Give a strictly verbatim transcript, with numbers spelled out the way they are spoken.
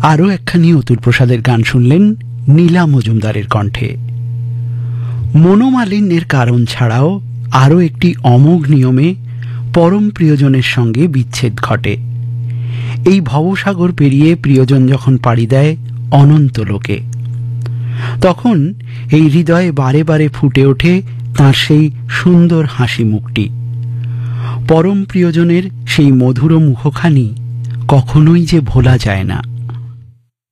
আরও একখানি অতুল প্রসাদের গান শুনলেন নীলা মজুমদারের কণ্ঠে। মনোমালিন্যের কারণ ছাড়াও আরও একটি অমোঘ নিয়মে পরম প্রিয়জনের সঙ্গে বিচ্ছেদ ঘটে। এই ভবসাগর পেরিয়ে প্রিয়জন যখন পাড়ি দেয় অনন্ত লোকে, তখন এই হৃদয়ে বারে বারে ফুটে ওঠে তাঁর সেই সুন্দর হাসি মুখটি। পরম প্রিয়জনের সেই মধুর মুখখানি কখনোই যে ভোলা যায় না।